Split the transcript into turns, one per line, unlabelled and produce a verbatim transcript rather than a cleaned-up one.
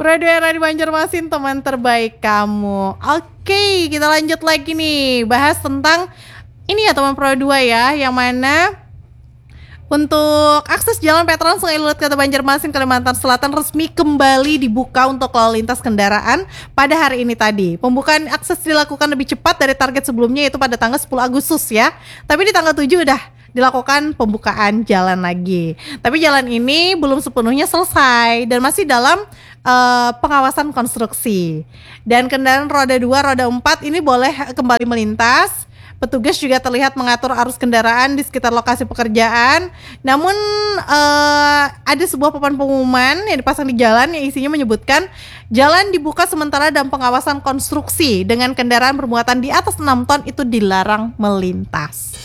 Radio Era di Banjarmasin, teman terbaik kamu. Oke, kita lanjut lagi nih, bahas tentang ini ya teman Pro dua ya, yang mana untuk akses jalan Veteran Sungai Lulut Kota Banjarmasin, Kalimantan Selatan resmi kembali dibuka untuk lalu lintas kendaraan pada hari ini tadi. Pembukaan akses dilakukan lebih cepat dari target sebelumnya, yaitu pada tanggal sepuluh Agustus ya. Tapi di tanggal tujuh udah dilakukan pembukaan jalan lagi. Tapi jalan ini belum sepenuhnya selesai dan masih dalam uh, pengawasan konstruksi. Dan kendaraan roda dua, roda empat ini boleh kembali melintas. Petugas juga terlihat mengatur arus kendaraan di sekitar lokasi pekerjaan. Namun uh, ada sebuah papan pengumuman yang dipasang di jalan yang isinya menyebutkan jalan dibuka sementara dalam pengawasan konstruksi dengan kendaraan bermuatan di atas enam ton itu dilarang melintas.